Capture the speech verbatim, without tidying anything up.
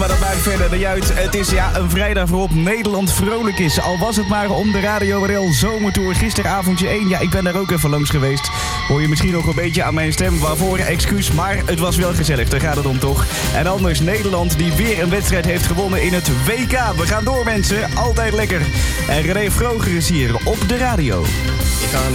maar dat maakt verder niet uit. Het is ja een vrijdag waarop Nederland vrolijk is. Al was het maar om de Radio R L Zomertour. Gisteravondje één, ja, ik ben daar ook even langs geweest. Hoor je misschien nog een beetje aan mijn stem. Waarvoor excuus, maar het was wel gezellig. Daar gaat het om toch. En anders Nederland die weer een wedstrijd heeft gewonnen in het W K. We gaan door mensen, altijd lekker. En René Vroger is hier op de radio. Ik ga